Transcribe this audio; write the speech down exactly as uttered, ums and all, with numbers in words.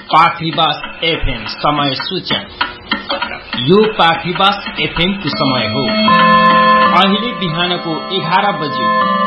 पाखरीबास FM समय सूचन। यो पाखरीबास FM को समय हो। अहिले बिहानको एघार बज्यो।